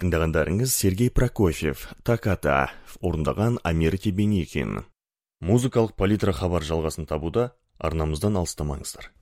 Тыңдағандарыңыз Сергей Прокофьев, Таката, орындаған Америте Беникин. Музыкалық палитра хабар жалғасын табуда, арнамыздан алыстамаңыздар.